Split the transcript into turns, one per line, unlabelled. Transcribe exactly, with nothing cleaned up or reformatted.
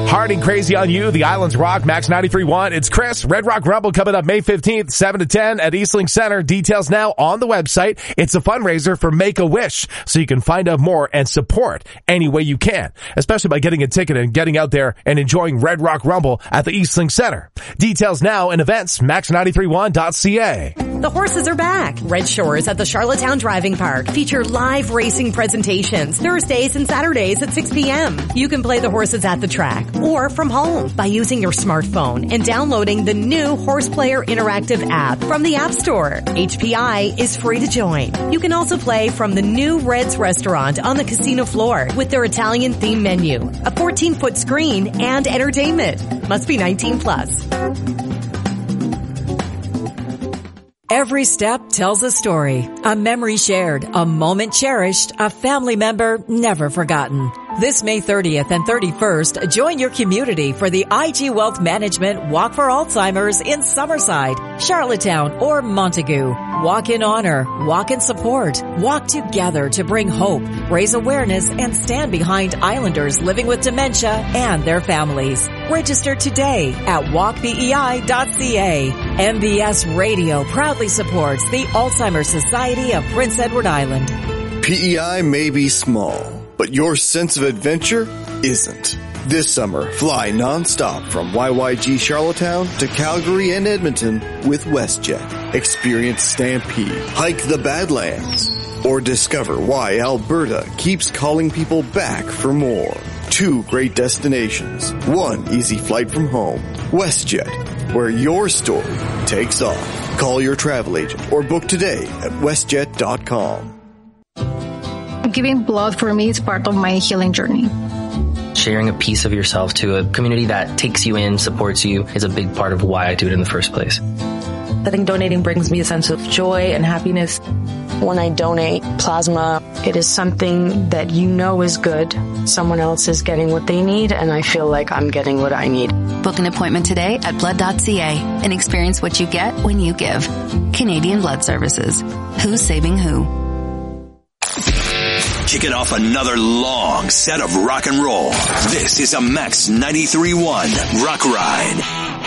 Hard and Crazy on You, the Islands Rock, Max ninety-three point one. It's Chris. Red Rock Rumble coming up May fifteenth, seven to ten at Eastlink Center. Details now on the website. It's a fundraiser for Make-A-Wish, so you can find out more and support any way you can, especially by getting a ticket and getting out there and enjoying Red Rock Rumble at the Eastlink Center. Details now and events, max ninety-three point one dot c a.
The horses are back. Red Shores at the Charlottetown Driving Park feature live racing presentations Thursdays and Saturdays at six p.m. You can play the horses at the track or from home by using your smartphone and downloading the new Horse Player Interactive app from the App Store. H P I is free to join. You can also play from the new Red's restaurant on the casino floor with their Italian theme menu, a fourteen-foot screen, and entertainment. Must be nineteen plus.
Every step tells a story, a memory shared, a moment cherished, a family member never forgotten. This May thirtieth and thirty-first, join your community for the I G Wealth Management Walk for Alzheimer's in Summerside, Charlottetown, or Montague. Walk in honor, walk in support, walk together to bring hope, raise awareness, and stand behind Islanders living with dementia and their families. Register today at walk b e i dot c a. M B S Radio proudly supports the Alzheimer's Society of Prince Edward Island.
P E I may be small, but your sense of adventure isn't. This summer, fly nonstop from Y Y G Charlottetown to Calgary and Edmonton with WestJet. Experience Stampede, hike the Badlands, or discover why Alberta keeps calling people back for more. Two great destinations, one easy flight from home. WestJet, where your story takes off. Call your travel agent or book today at westjet dot com.
Giving blood for me is part of my healing journey.
Sharing a piece of yourself to a community that takes you in, supports you, is a big part of why I do it in the first place.
I think donating brings me a sense of joy and happiness. When I donate plasma, it is something that you know is good. Someone else is getting what they need, and I feel like I'm getting what I need.
Book an appointment today at blood dot c a and experience what you get when you give. Canadian Blood Services. Who's saving who?
Kicking off another long set of rock and roll. This is a Max ninety-three point one Rock Ride.